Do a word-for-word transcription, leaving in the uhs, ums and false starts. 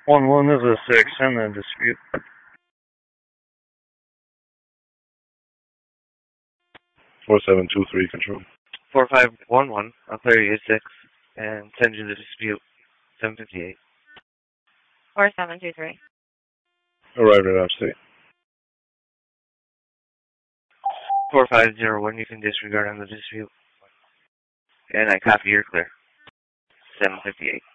one one is a six and the dispute. four seven two three, control. four five one one, I'll clear you six and send you the dispute. seven fifty-eight. four seven two three. Arrived at upstate. four five zero one, you can disregard on the dispute. And I copy your clear. seven fifty-eight.